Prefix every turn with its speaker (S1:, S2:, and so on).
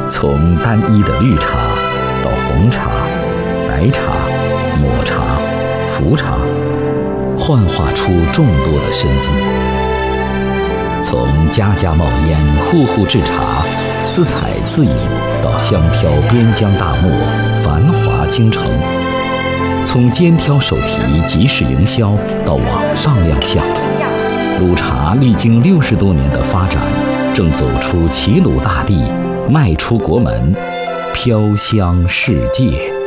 S1: 从单一的绿茶到红茶、白茶、抹茶、茯茶，幻化出众多的身姿。从家家冒烟、户户制茶，自采自饮，到香飘边疆大漠、繁华京城；从肩挑手提、集市营销，到网上亮相，鲁茶历经60多年的发展，正走出齐鲁大地，迈出国门，飘香世界。